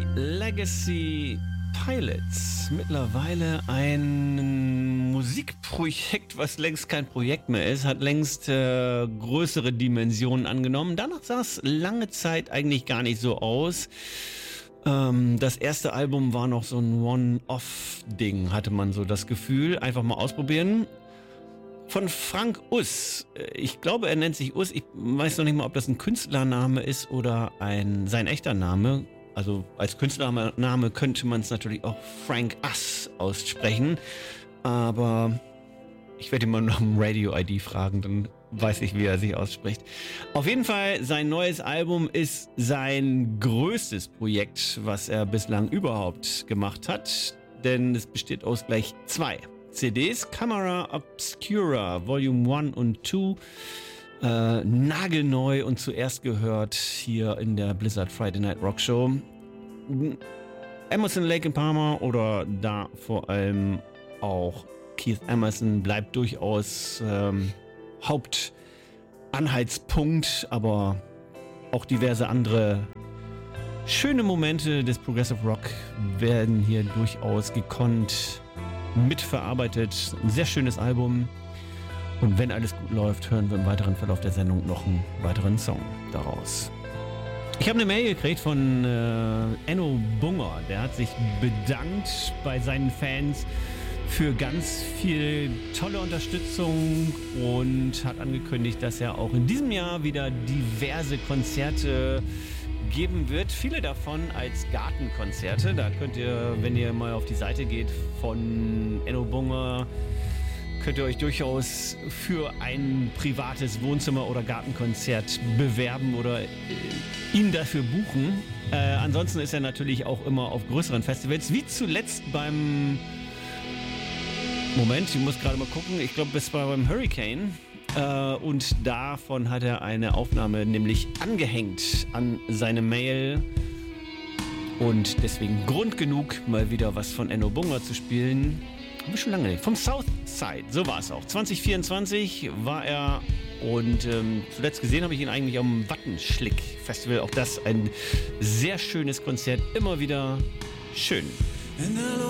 die Legacy Pilots. Mittlerweile ein Musikprojekt, was längst kein Projekt mehr ist, hat längst größere Dimensionen angenommen. Danach sah es lange Zeit eigentlich gar nicht so aus. Das erste Album war noch so ein One-Off-Ding, hatte man so das Gefühl. Einfach mal ausprobieren. Von Frank Us. Ich glaube, er nennt sich Us. Ich weiß noch nicht mal, ob das ein Künstlername ist oder sein echter Name. Also als Künstlername könnte man es natürlich auch Frank Us aussprechen. Aber ich werde ihn mal nach dem Radio-ID fragen, dann weiß ich, wie er sich ausspricht. Auf jeden Fall, sein neues Album ist sein größtes Projekt, was er bislang überhaupt gemacht hat. Denn es besteht aus gleich 2 CDs. Camera Obscura Volume 1 und 2. Nagelneu und zuerst gehört hier in der Blizzard Friday Night Rock Show. Emerson, Lake and Palmer oder da vor allem auch Keith Emerson bleibt durchaus Hauptanhaltspunkt, aber auch diverse andere schöne Momente des Progressive Rock werden hier durchaus gekonnt mitverarbeitet. Ein sehr schönes Album. Und wenn alles gut läuft, hören wir im weiteren Verlauf der Sendung noch einen weiteren Song daraus. Ich habe eine Mail gekriegt von Enno Bunger. Der hat sich bedankt bei seinen Fans für ganz viel tolle Unterstützung und hat angekündigt, dass er auch in diesem Jahr wieder diverse Konzerte geben wird. Viele davon als Gartenkonzerte. Da könnt ihr, wenn ihr mal auf die Seite geht von Enno Bunger, könnt ihr euch durchaus für ein privates Wohnzimmer- oder Gartenkonzert bewerben oder ihn dafür buchen. Ansonsten ist er natürlich auch immer auf größeren Festivals, wie zuletzt beim... Moment, ich muss gerade mal gucken. Ich glaube, es war beim Hurricane. Und davon hat er eine Aufnahme nämlich angehängt an seine Mail. Und deswegen Grund genug, mal wieder was von Enno Bunger zu spielen. Haben wir schon lange nicht. Vom Southside, so war es auch. 2024 war er und zuletzt gesehen habe ich ihn eigentlich am Wattenschlick Festival. Auch das ein sehr schönes Konzert, immer wieder schön.